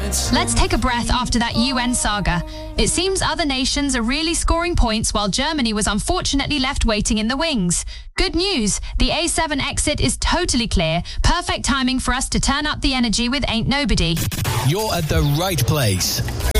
Let's take a breath after that UN saga. It seems other nations are really scoring points while Germany was unfortunately left waiting in the wings. Good news, the A7 exit is totally clear. Perfect timing for us to turn up the energy with Ain't Nobody. You're at the right place.